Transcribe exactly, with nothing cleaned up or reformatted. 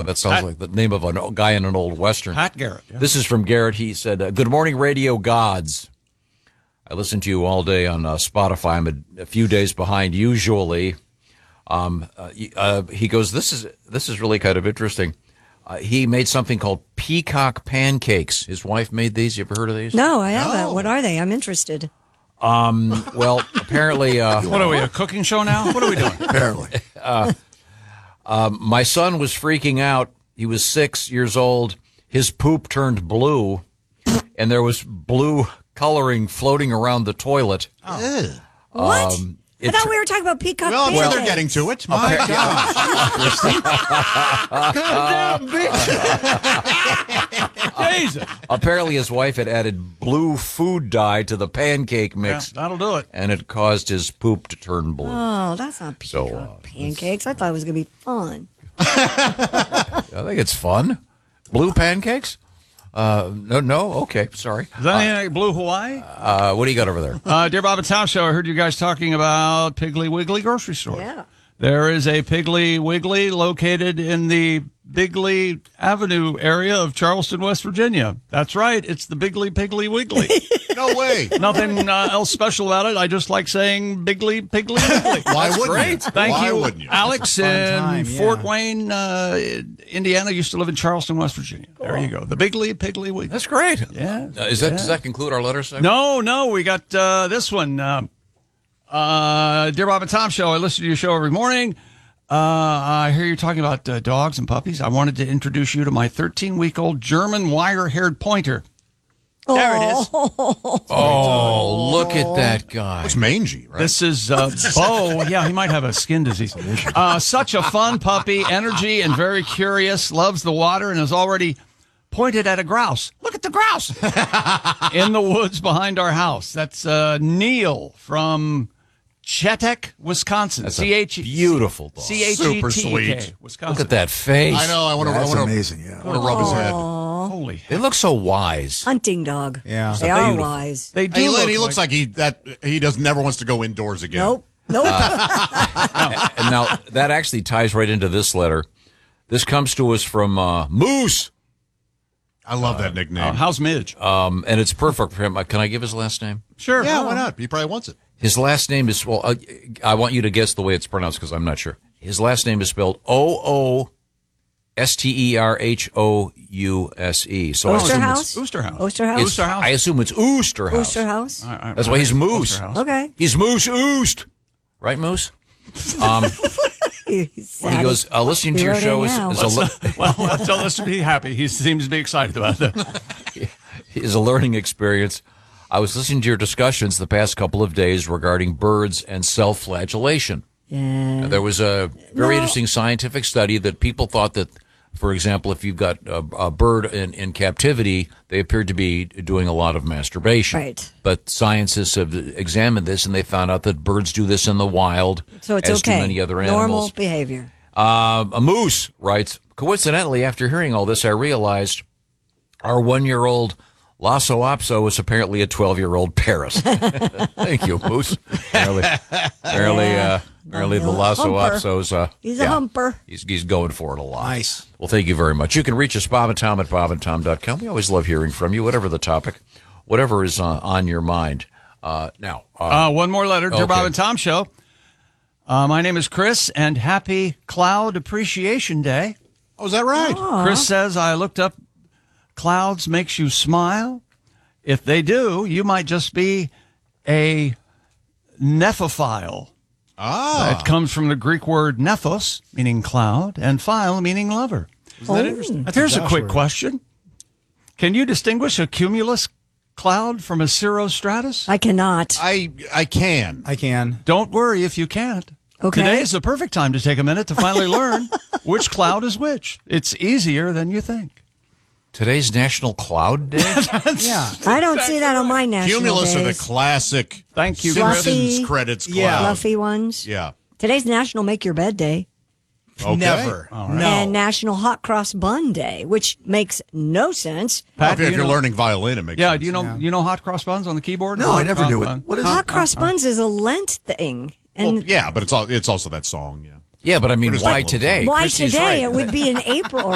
that sounds Pat, like the name of a guy in an old Western. Pat Garrett. Yeah. This is from Garrett. He said, uh, good morning, radio gods. I listen to you all day on uh, Spotify. I'm a, a few days behind usually. Um, uh, uh, he goes, this is this is really kind of interesting. Uh, he made something called peacock pancakes. His wife made these. You ever heard of these? No, I haven't. No. What are they? I'm interested. Um, well, apparently... Uh, What are we, a cooking show now? What are we doing? Apparently. Uh, um, my son was freaking out. He was six years old. His poop turned blue, and there was blue coloring floating around the toilet. Oh. What? Um, I thought we were talking about peacock Well, I'm sure pancakes. they're getting to it. My gosh. Goddamn bitch. Jesus. Apparently, his wife had added blue food dye to the pancake mix, Yeah, that'll do it. and it caused his poop to turn blue. Oh, that's not peacock So, uh, pancakes. I thought it was going to be fun. I think it's fun. Blue pancakes? Uh, no, no. Okay, sorry. Is that anything like Blue Hawaii? Uh, what do you got over there? Uh, Dear Bob and Tom Show, I heard you guys talking about Piggly Wiggly grocery store. Yeah. There is a Piggly Wiggly located in the Bigley Avenue area of Charleston, West Virginia. That's right. It's the Bigley Piggly Wiggly. No way. Nothing uh, else special about it. I just like saying Bigley Piggly Wiggly. Why wouldn't great. you? Thank Why you, wouldn't you? Alex in time, yeah. Fort Wayne, uh, Indiana. Used to live in Charleston, West Virginia. There you go. The Bigley Piggly Wiggly. That's great. Yeah. Uh, is that Yeah. does that conclude our letter segment? No, no, we got uh, this one. Uh, uh, Dear Bob and Tom Show, I listen to your show every morning. Uh, I hear you talking about uh, dogs and puppies. I wanted to introduce you to my thirteen-week-old German wire-haired pointer. There it is. Oh, look at that guy. It's mangy, right? This is uh, Bo. Yeah, he might have a skin disease. Uh, such a fun puppy, energy and very curious, loves the water, and has already pointed at a grouse. Look at the grouse in the woods behind our house. That's uh, Neil from Chetek, Wisconsin. That's C a H beautiful dog. C H E Super T sweet. K, Wisconsin. Look at that face. I know. I want to. I That's want to. amazing, yeah. I want to rub his head. Holy. They look so wise. Hunting dog. Yeah. They are Beautiful. wise. They do He, look he looks like, he that he does never wants to go indoors again. Nope. Nope. And now that actually ties right into this letter. This comes to us from uh, Moose, I love that nickname. Uh, how's Midge? um, and it's perfect for him. Uh, Can I give his last name? Sure. yeah, why not? He probably wants it. His last name is, well, uh, I want you to guess the way it's pronounced because I'm not sure. His last name is spelled O O S T E R H O U S E. So I assume it's, Osterhouse? Oosterhouse. Osterhouse? it's, I assume it's Oosterhouse. Osterhouse? All right, That's why he's Moose. Osterhouse. Okay. He's Moose Oost. Right, Moose? Um, He's when he sad. goes, uh, listening to He your wrote show it is, now. is, a, le- Well, let's tell us to be happy. He seems to be excited about that. is a learning experience. I was listening to your discussions the past couple of days regarding birds and self-flagellation. Yeah. There was a very No. interesting scientific study that people thought that, for example, if you've got a, a bird in, in captivity, they appeared to be doing a lot of masturbation. Right. But scientists have examined this, and they found out that birds do this in the wild, So it's as okay. do many other Normal animals. behavior. Uh, a moose writes, coincidentally, after hearing all this, I realized our one-year-old Lasso Opso is apparently a twelve-year-old Paris. Thank you, Moose. Apparently, apparently, uh, apparently the little Lasso humper. Opso's, uh, He's a humper. He's, he's going for it a lot. Nice. Well, thank you very much. You can reach us, Bob and Tom at bob and tom dot com. We always love hearing from you, whatever the topic, whatever is uh, on your mind. Uh, now, uh, Uh, one more letter. Dear Okay. Bob and Tom Show. Uh, my name is Chris, and happy Cloud Appreciation Day. Oh, is that right? Chris says, I looked up clouds makes you smile. If they do, you might just be a nephophile. Ah, That comes from the Greek word nephos, meaning cloud, and phile, meaning lover. isn't that interesting? Here's a Josh quick word. question. Can you distinguish a cumulus cloud from a cirrostratus? I cannot. I I can. I can. Don't worry if you can't. Okay. Today is the perfect time to take a minute to finally learn which cloud is which. It's easier than you think. today's National Cloud Day. Yeah. I don't see that on my national Cumulus are the days. classic. Thank you, Simpsons Fluffy. credits. Yeah. Cloud. Fluffy ones. Yeah. Today's National Make Your Bed Day. Okay. Never. No. And National Hot Cross Bun Day, which makes no sense. Well, Pat, if do you're you know- learning violin, it makes Yeah, sense. do you know you know hot cross buns on the keyboard? No, I never Hot knew cross it. bun. What is Hot it? Cross Buns is a Lent thing. And Well, yeah, but it's all it's also that song. Yeah. yeah, but I mean, What is why that? today? why Christy's today? right. It would be in April